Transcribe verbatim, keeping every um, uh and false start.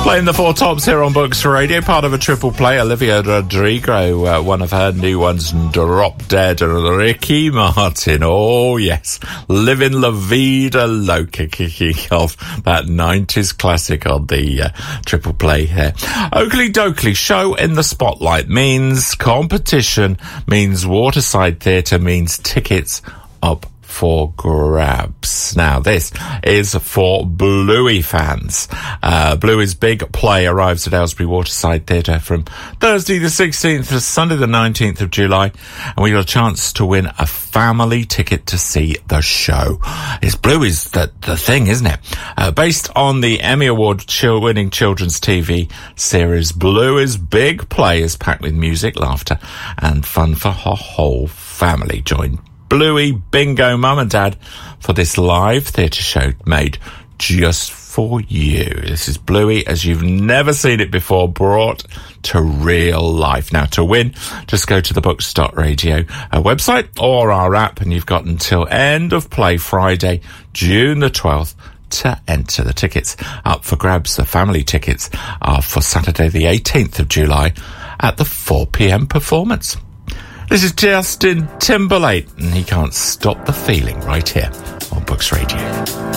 Playing the Four Tops here on Books Radio, part of a triple play. Olivia Rodrigo, uh, one of her new ones, Drop Dead. Ricky Martin, oh yes, Living La Vida Loca, kicking off that nineties classic on the uh, triple play here. Oakley Dokley, show in the spotlight means competition, means Waterside Theatre, means tickets up for grabs. Now, this is for Bluey fans. Uh, Bluey's big play arrives at Aylesbury Waterside Theatre from Thursday the sixteenth to Sunday the nineteenth of July, and we got a chance to win a family ticket to see the show. It's Bluey's the, the thing, isn't it? Uh, based on the Emmy Award-winning children's T V series, Bluey's big play is packed with music, laughter, and fun for her whole family. Join Bluey, Bingo, Mum and Dad for this live theatre show made just for you. This is Bluey as you've never seen it before, brought to real life. Now, to win, just go to the books dot radio uh, website or our app, and you've got until end of play Friday, June the twelfth, to enter. The tickets up for grabs. The family tickets are for Saturday the eighteenth of July at the four p.m. performance. This is Justin Timberlake, and he can't stop the feeling right here on Books Radio.